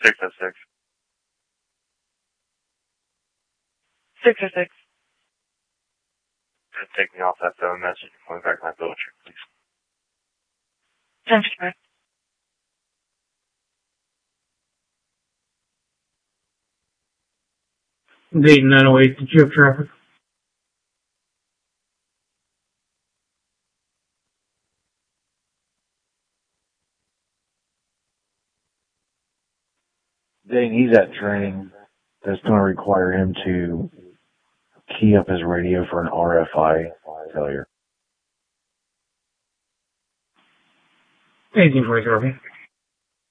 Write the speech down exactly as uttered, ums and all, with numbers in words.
six oh six. six oh six. Take me off that phone message and phone back my bill check, please. ten fifty-five. Dayton nine oh eight, did you have traffic? Dayton, he's at training. That's going to require him to key up his radio for an R F I failure. eighteen forty-three.